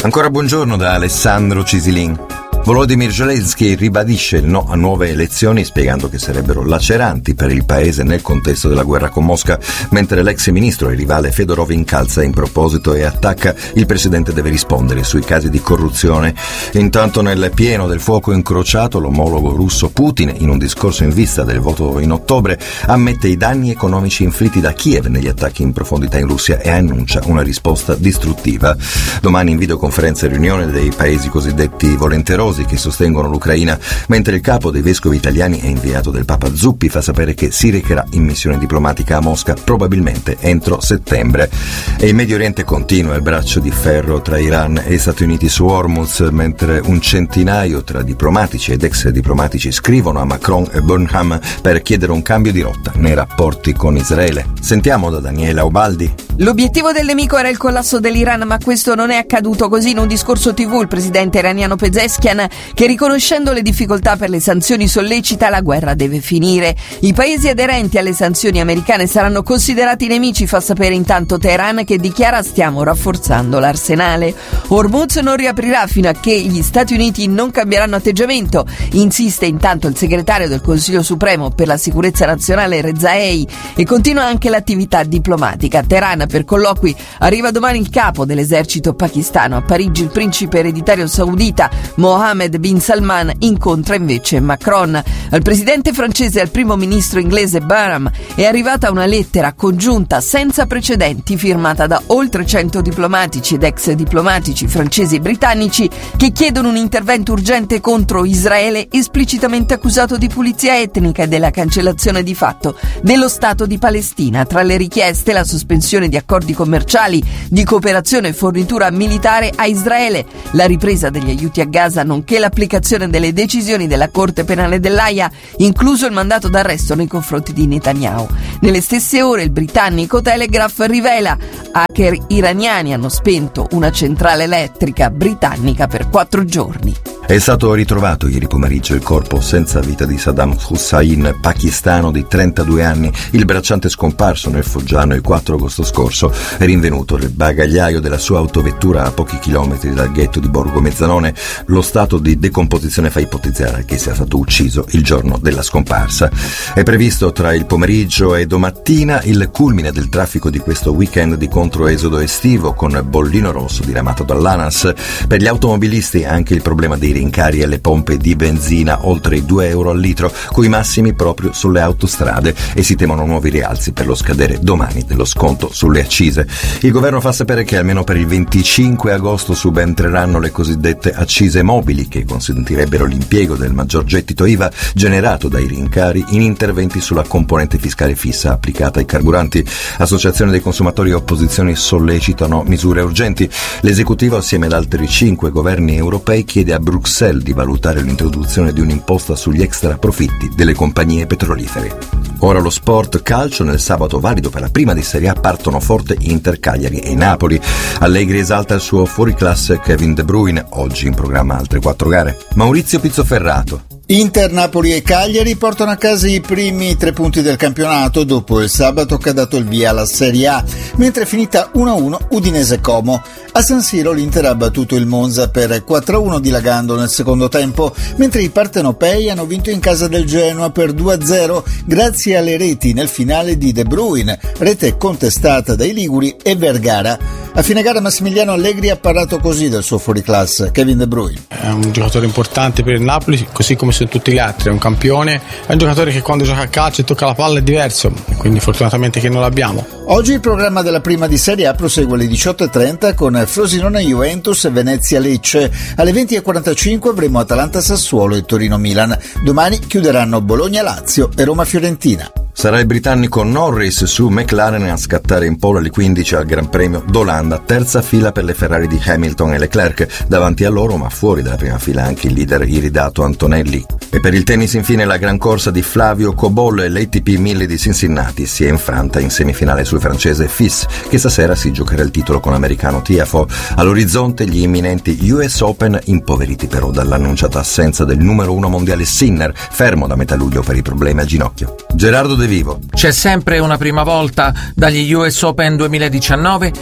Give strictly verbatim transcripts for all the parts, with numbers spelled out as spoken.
Ancora buongiorno da Alessandro Cisilin. Volodymyr Zelensky ribadisce il no a nuove elezioni spiegando che sarebbero laceranti per il paese nel contesto della guerra con Mosca, mentre l'ex ministro e rivale Fedorov incalza in proposito e attacca il presidente deve rispondere sui casi di corruzione. Intanto nel pieno del fuoco incrociato l'omologo russo Putin, in un discorso in vista del voto in ottobre, ammette i danni economici inflitti da Kiev negli attacchi in profondità in Russia e annuncia una risposta distruttiva. Domani in videoconferenza riunione dei paesi cosiddetti volenterosi che sostengono l'Ucraina, mentre il capo dei vescovi italiani e inviato del Papa Zuppi fa sapere che si recherà in missione diplomatica a Mosca probabilmente entro settembre. E in Medio Oriente continua il braccio di ferro tra Iran e Stati Uniti su Hormuz, mentre un centinaio tra diplomatici ed ex diplomatici scrivono a Macron e Burnham per chiedere un cambio di rotta nei rapporti con Israele. Sentiamo da Daniela Ubaldi. L'obiettivo del nemico era il collasso dell'Iran, ma questo non è accaduto. Così in un discorso tivù il presidente iraniano Pezeshkian, che riconoscendo le difficoltà per le sanzioni sollecita la guerra deve finire. I paesi aderenti alle sanzioni americane saranno considerati nemici, fa sapere intanto Teheran, che dichiara stiamo rafforzando l'arsenale. Hormuz non riaprirà fino a che gli Stati Uniti non cambieranno atteggiamento, insiste intanto il segretario del Consiglio Supremo per la sicurezza nazionale Rezaei, e continua anche l'attività diplomatica. A Teheran per colloqui arriva domani il capo dell'esercito pakistano. A Parigi il principe ereditario saudita Mohammed bin Salman incontra invece Macron. Al presidente francese e al primo ministro inglese Barham è arrivata una lettera congiunta senza precedenti firmata da oltre cento diplomatici ed ex diplomatici francesi e britannici che chiedono un intervento urgente contro Israele, esplicitamente accusato di pulizia etnica e della cancellazione di fatto dello Stato di Palestina. Tra le richieste la sospensione di accordi commerciali, di cooperazione e fornitura militare a Israele, la ripresa degli aiuti a Gaza, nonché l'applicazione delle decisioni della Corte Penale dell'Aia, incluso il mandato d'arresto nei confronti di Netanyahu. Nelle stesse ore il britannico Telegraph rivela hacker iraniani hanno spento una centrale elettrica britannica per quattro giorni. È stato ritrovato ieri pomeriggio il corpo senza vita di Saddam Hussein, pakistano di trentadue anni. Il bracciante scomparso nel Foggiano il quattro agosto scorso è rinvenuto nel bagagliaio della sua autovettura a pochi chilometri dal ghetto di Borgo Mezzanone. Lo stato di decomposizione fa ipotizzare che sia stato ucciso il giorno della scomparsa. È previsto tra il pomeriggio e domattina il culmine del traffico di questo weekend di controesodo estivo, con bollino rosso diramato dall'ANAS. Per gli automobilisti anche il problema dei rincari alle pompe di benzina oltre i due euro al litro, coi massimi proprio sulle autostrade, e si temono nuovi rialzi per lo scadere domani dello sconto sulle accise. Il governo fa sapere che almeno per il venticinque agosto subentreranno le cosiddette accise mobili, che consentirebbero l'impiego del maggior gettito I V A generato dai rincari in interventi sulla componente fiscale fissa applicata ai carburanti. Associazione dei consumatori e opposizioni sollecitano misure urgenti. L'esecutivo, assieme ad altri cinque governi europei, chiede a Bruxelles di valutare l'introduzione di un'imposta sugli extra profitti delle compagnie petrolifere. Ora lo sport calcio. Nel sabato valido per la prima di Serie A partono forte Inter, Cagliari e Napoli. Allegri esalta il suo fuoriclasse Kevin De Bruyne. Oggi in programma altre quattro gare. Maurizio Pizzoferrato. Inter, Napoli e Cagliari portano a casa i primi tre punti del campionato dopo il sabato che ha dato il via alla Serie A, mentre è finita uno a uno Udinese-Como. A San Siro l'Inter ha battuto il Monza per quattro a uno dilagando nel secondo tempo, mentre i partenopei hanno vinto in casa del Genoa per due a zero grazie alle reti nel finale di De Bruyne, rete contestata dai liguri e Vergara. A fine gara Massimiliano Allegri ha parlato così del suo fuoriclasse, Kevin De Bruyne. È un giocatore importante per il Napoli, così come su tutti gli altri, è un campione, è un giocatore che quando gioca a calcio e tocca la palla è diverso, quindi fortunatamente che non l'abbiamo. Oggi il programma della prima di Serie A prosegue alle diciotto e trenta con Frosinone-Juventus e Venezia-Lecce. Alle venti e quarantacinque avremo Atalanta-Sassuolo e Torino-Milan. Domani chiuderanno Bologna-Lazio e Roma-Fiorentina. Sarà il britannico Norris su McLaren a scattare in pole alle quindici al Gran Premio d'Olanda, terza fila per le Ferrari di Hamilton e Leclerc, davanti a loro ma fuori dalla prima fila anche il leader iridato Antonelli. E per il tennis infine la gran corsa di Flavio Cobol e l'A T P mille di Cincinnati si è infranta in semifinale sul francese Fils, che stasera si giocherà il titolo con l'americano Tiafoe. All'orizzonte gli imminenti U S Open, impoveriti però dall'annunciata assenza del numero uno mondiale Sinner, fermo da metà luglio per i problemi al ginocchio. Gerardo De Vivo. C'è sempre una prima volta. Dagli U S Open duemiladiciannove era sempre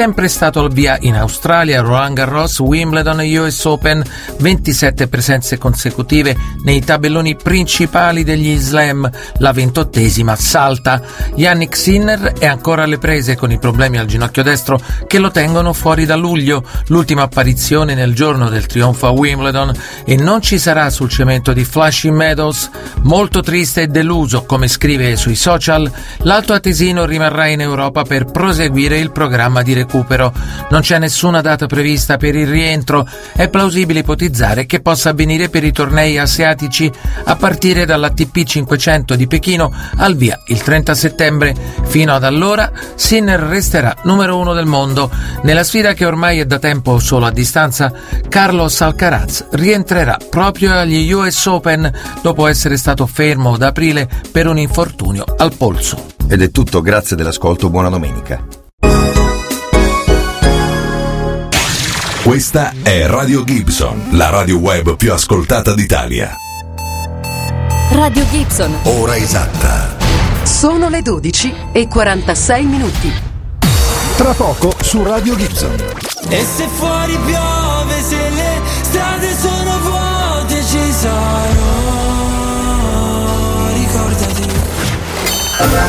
sempre stato al via in Australia, Roland Garros, Wimbledon e U S Open, ventisette presenze consecutive nei tabelloni principali degli slam, la ventottesima salta. Jannik Sinner è ancora alle prese con i problemi al ginocchio destro che lo tengono fuori da luglio, l'ultima apparizione nel giorno del trionfo a Wimbledon, e non ci sarà sul cemento di Flushing Meadows. Molto triste e deluso, come scrive sui social, l'alto atesino rimarrà in Europa per proseguire il programma di recupero. Non c'è nessuna data prevista per il rientro, è plausibile ipotizzare che possa avvenire per i tornei asiatici a partire dall'A T P cinquecento di Pechino, al via il trenta settembre. Fino ad allora Sinner resterà numero uno del mondo. Nella sfida, che ormai è da tempo solo a distanza, Carlos Alcaraz rientrerà proprio agli U S Open dopo essere stato fermo da aprile per un infortunio al polso. Ed è tutto, grazie dell'ascolto, buona domenica. Questa è Radio Gibson, la radio web più ascoltata d'Italia. Radio Gibson. Ora esatta. Sono le dodici e quarantasei minuti. Tra poco su Radio Gibson. E se fuori piove, se le strade